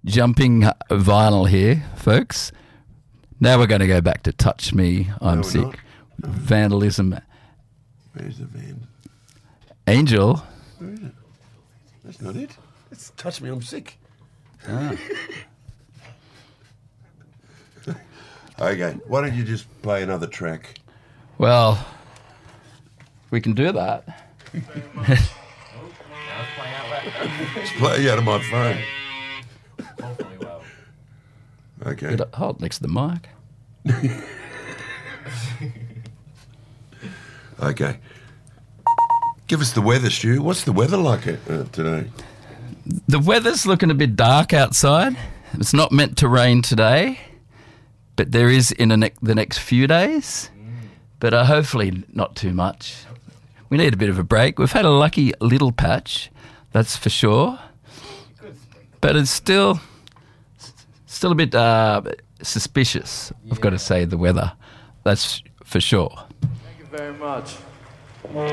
jumping vinyl here, folks. Now we're going to go back to Touch Me, I'm we're Sick. not. Vandalism. Where's the van? Angel. Where is it? That's not it. It's Touch Me, I'm Sick. Ah. Okay, why don't you just play another track? Well, we can do that. Just play out of my phone. Hopefully well. Okay. Hold next to the mic. Okay. Give us the weather, Stu. What's the weather like today? The weather's looking a bit dark outside. It's not meant to rain today, but there is in the next few days. But hopefully not too much. We need a bit of a break. We've had a lucky little patch, that's for sure. But it's still a bit suspicious, I've got to say, the weather. That's for sure. Thank you very much.